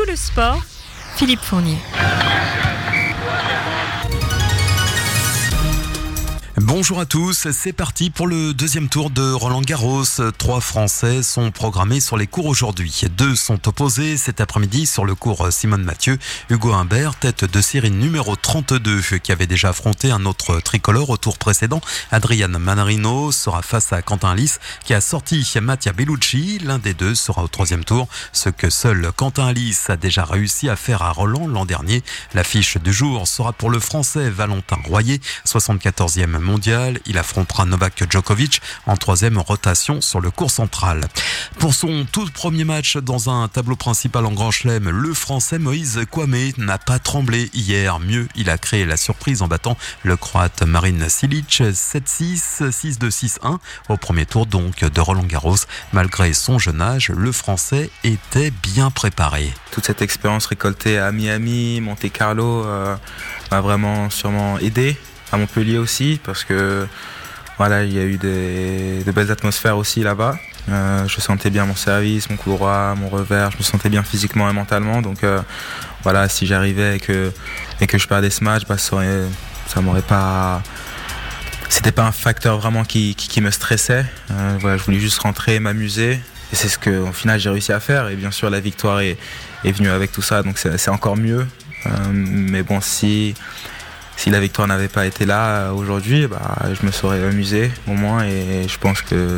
le sport, Philippe Fournier. Bonjour à tous, c'est parti pour le deuxième tour de Roland-Garros. 3 Français sont programmés sur les cours aujourd'hui. 2 sont opposés cet après-midi sur le cours Simone Mathieu. Hugo Humbert, tête de série numéro 32, qui avait déjà affronté un autre tricolore au tour précédent. Adrian Manarino sera face à Quentin Alice, qui a sorti Mattia Bellucci. L'un des deux sera au 3e tour, ce que seul Quentin Alice a déjà réussi à faire à Roland l'an dernier. L'affiche du jour sera pour le Français Valentin Royer, 74e mondial. Il affrontera Novak Djokovic en 3e rotation sur le court central. Pour son tout premier match dans un tableau principal en Grand Chelem, le Français Moïse Kouamé n'a pas tremblé hier. Mieux, il a créé la surprise en battant le Croate Marin Cilic 7-6, 6-2, 6-1 au premier tour donc de Roland-Garros. Malgré son jeune âge, le Français était bien préparé. Toute cette expérience récoltée à Miami, Monte-Carlo m'a vraiment sûrement aidé. À Montpellier aussi, parce que voilà, il y a eu de belles atmosphères aussi là-bas. Je sentais bien mon service, mon coup droit, mon revers, je me sentais bien physiquement et mentalement. Donc voilà, si j'arrivais et que je perdais ce match, ça m'aurait pas. C'était pas un facteur vraiment qui me stressait. Voilà, je voulais juste rentrer, m'amuser. Et c'est ce que, au final, j'ai réussi à faire. Et bien sûr, la victoire est venue avec tout ça, donc c'est encore mieux. Mais bon, si la victoire n'avait pas été là aujourd'hui, je me serais amusé au moins, et je pense que